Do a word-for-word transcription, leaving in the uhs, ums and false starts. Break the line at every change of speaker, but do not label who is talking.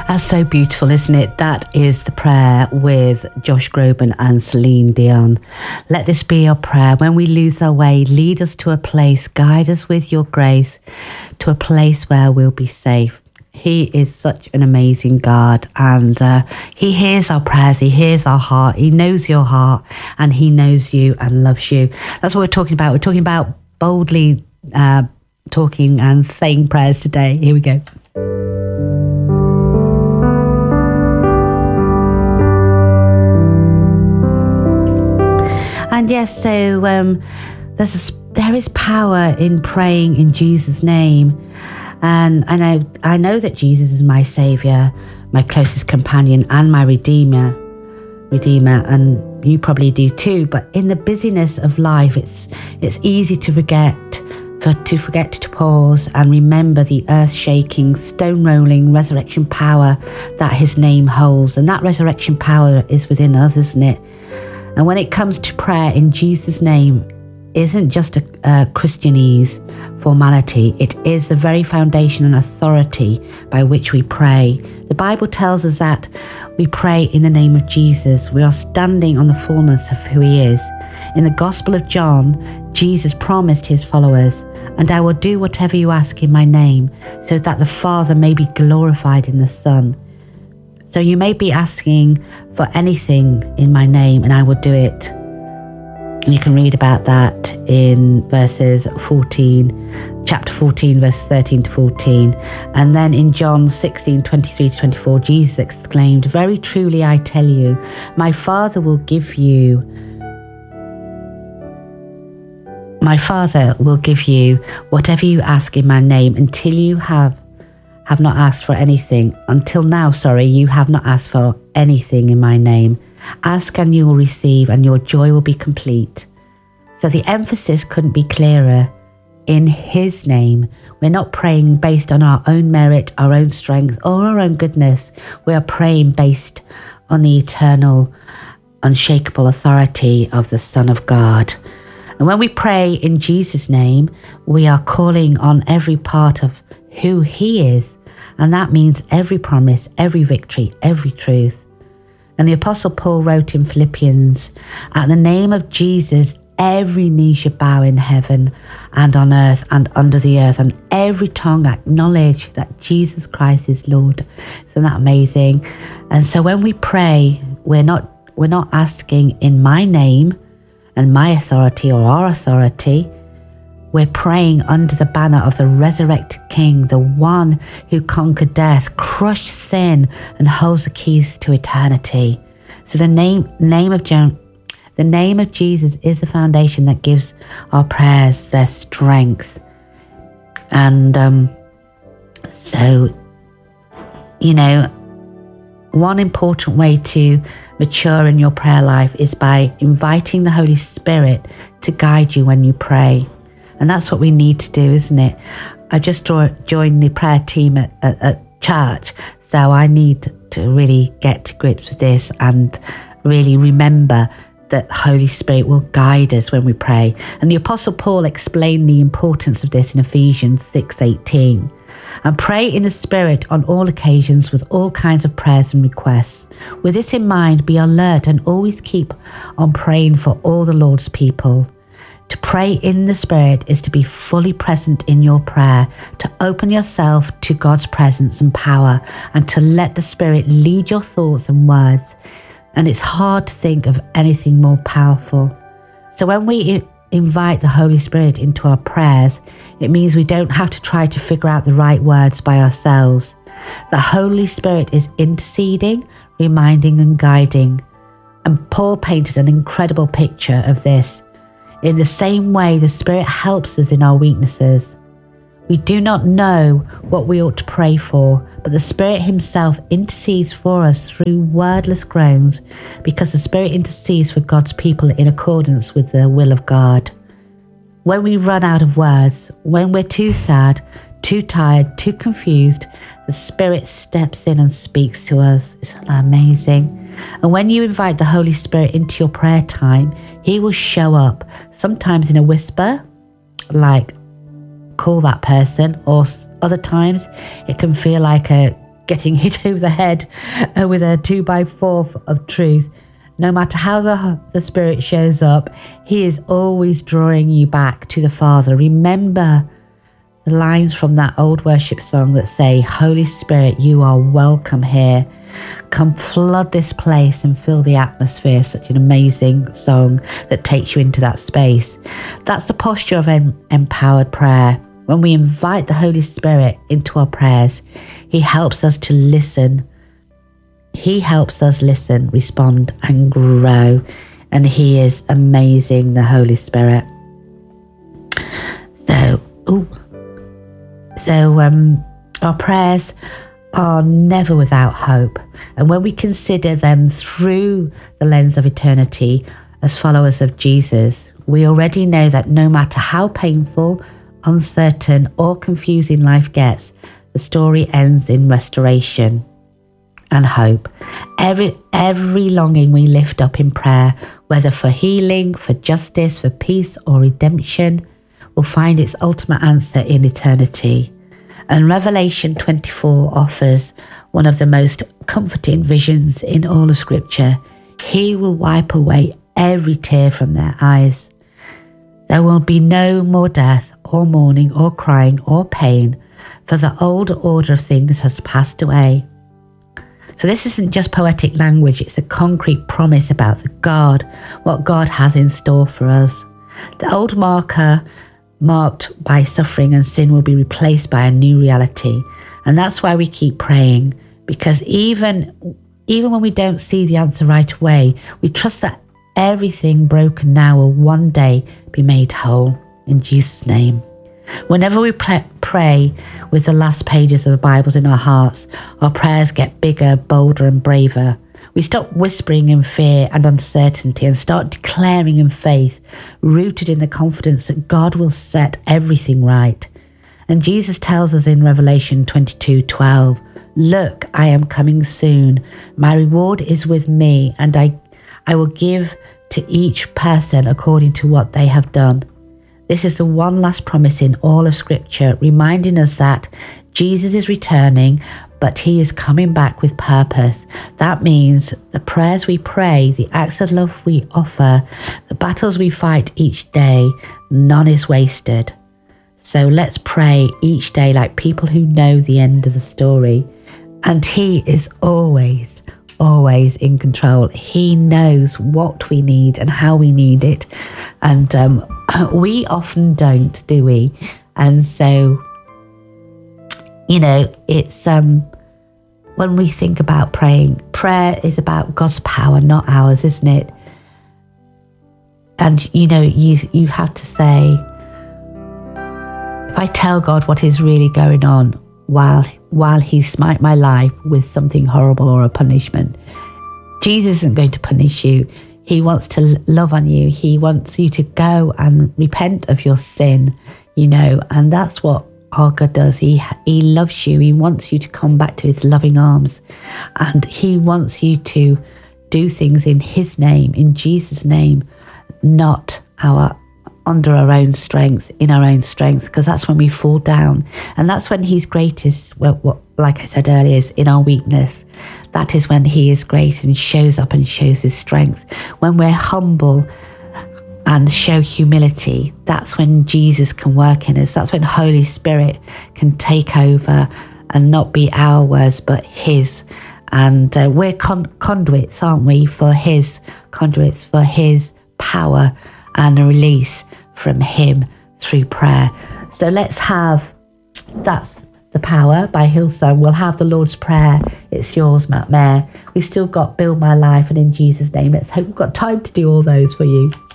That's so beautiful, isn't it? That is the prayer with Josh Groban and Celine Dion. Let this be your prayer. When we lose our way, lead us to a place, guide us with your grace to a place where we'll be safe. He is such an amazing God, and uh, he hears our prayers, he hears our heart, he knows your heart, and he knows you and loves you. That's what we're talking about. We're talking about boldly uh, talking and saying prayers today. Here we go. And yes, so um, there's a, there is power in praying in Jesus' name. And, and I, I know that Jesus is my saviour, my closest companion and my redeemer, redeemer, and you probably do too. But in the busyness of life, it's it's easy to forget, for to forget to pause and remember the earth-shaking, stone-rolling resurrection power that his name holds. And that resurrection power is within us, isn't it? And when it comes to prayer in Jesus' name, isn't just a, a Christianese formality. It is the very foundation and authority by which we pray. The Bible tells us that we pray in the name of Jesus. We are standing on the fullness of who he is. In the Gospel of John, Jesus promised his followers, "And I will do whatever you ask in my name, so that the Father may be glorified in the Son." So you may be asking for anything in my name, and I will do it. And you can read about that in verses fourteen, chapter fourteen, verse thirteen to fourteen. And then in John sixteen, twenty-three to twenty-four, Jesus exclaimed, "Very truly I tell you, my Father will give you, my Father will give you whatever you ask in my name until you have have not asked for anything. Until now, sorry, you have not asked for anything in my name. Ask and you will receive, and your joy will be complete." So the emphasis couldn't be clearer. In his name, we're not praying based on our own merit, our own strength, or our own goodness. We are praying based on the eternal, unshakable authority of the Son of God. And when we pray in Jesus' name, we are calling on every part of who he is. And that means every promise, every victory, every truth. And the Apostle Paul wrote in Philippians, "At the name of Jesus, every knee shall bow in heaven and on earth and under the earth, and every tongue acknowledge that Jesus Christ is Lord." Isn't that amazing? And so when we pray, we're not we're not asking in my name and my authority or our authority. We're praying under the banner of the resurrected King, the one who conquered death, crushed sin, and holds the keys to eternity. So the name name of Je- the name of Jesus is the foundation that gives our prayers their strength. And um, so, you know, one important way to mature in your prayer life is by inviting the Holy Spirit to guide you when you pray. And that's what we need to do, isn't it? I just draw, joined the prayer team at, at, at church, so I need to really get to grips with this and really remember that the Holy Spirit will guide us when we pray. And the Apostle Paul explained the importance of this in Ephesians six eighteen. "And pray in the Spirit on all occasions with all kinds of prayers and requests. With this in mind, be alert and always keep on praying for all the Lord's people." To pray in the Spirit is to be fully present in your prayer, to open yourself to God's presence and power, and to let the Spirit lead your thoughts and words. And it's hard to think of anything more powerful. So when we invite the Holy Spirit into our prayers, it means we don't have to try to figure out the right words by ourselves. The Holy Spirit is interceding, reminding and guiding. And Paul painted an incredible picture of this. In the same way, the Spirit helps us in our weaknesses. We do not know what we ought to pray for, but the Spirit himself intercedes for us through wordless groans, because the Spirit intercedes for God's people in accordance with the will of God. When we run out of words, when we're too sad, too tired, too confused, the Spirit steps in and speaks to us. Isn't that amazing? And when you invite the Holy Spirit into your prayer time, he will show up, sometimes in a whisper, like call that person, or other times it can feel like a getting hit over the head uh, with a two by four of truth. No matter how the, the Spirit shows up, he is always drawing you back to the Father. Remember the lines from that old worship song that say, Holy Spirit, you are welcome here. Come flood this place and fill the atmosphere. Such an amazing song that takes you into that space. That's the posture of em- empowered prayer. When we invite the Holy Spirit into our prayers, he helps us to listen. He helps us listen, respond, and grow. And he is amazing, the Holy Spirit. So, ooh, so um, our prayers are never without hope. And when we consider them through the lens of eternity as followers of Jesus, we already know that no matter how painful, uncertain, or confusing life gets, the story ends in restoration and hope. Every every longing we lift up in prayer, whether for healing, for justice, for peace, or redemption, will find its ultimate answer in eternity. And Revelation twenty-four offers one of the most comforting visions in all of Scripture. He will wipe away every tear from their eyes. There will be no more death, or mourning, or crying, or pain, for the old order of things has passed away. So this isn't just poetic language, it's a concrete promise about the God, what God has in store for us. The old marker marked by suffering and sin will be replaced by a new reality. And that's why we keep praying, because even, even when we don't see the answer right away, we trust that everything broken now will one day be made whole in Jesus' name. Whenever we pray with the last pages of the Bibles in our hearts, our prayers get bigger, bolder, and braver. We stop whispering in fear and uncertainty and start declaring in faith, rooted in the confidence that God will set everything right. And Jesus tells us in Revelation twenty-two twelve, look, I am coming soon. My reward is with me, and I, I will give to each person according to what they have done. This is the one last promise in all of Scripture, reminding us that Jesus is returning, but he is coming back with purpose. That means the prayers we pray, the acts of love we offer, the battles we fight each day, none is wasted. So let's pray each day like people who know the end of the story. And he is always, always in control. He knows what we need and how we need it. And um, we often don't, do we? And so, you know, it's um, when we think about praying, prayer is about God's power, not ours, isn't it? And, you know, you you have to say, if I tell God what is really going on while while he smite my life with something horrible or a punishment, Jesus isn't going to punish you. He wants to love on you. He wants you to go and repent of your sin, you know, and that's what our God does. He he loves you. He wants you to come back to his loving arms, and he wants you to do things in his name, in Jesus' name, not our under our own strength, in our own strength, because that's when we fall down, and that's when he's greatest. Well, what, like I said earlier, is in our weakness. That is when he is great and shows up and shows his strength. When we're humble and show humility, that's when Jesus can work in us. That's when Holy Spirit can take over and not be our words, but his. And uh, we're con- conduits, aren't we, for his conduits, for his power and a release from him through prayer. So let's have, that's The Power by Hillsong. We'll have the Lord's Prayer. It's yours, Matt Mayer. We've still got Build My Life and In Jesus' Name. Let's hope we've got time to do all those for you.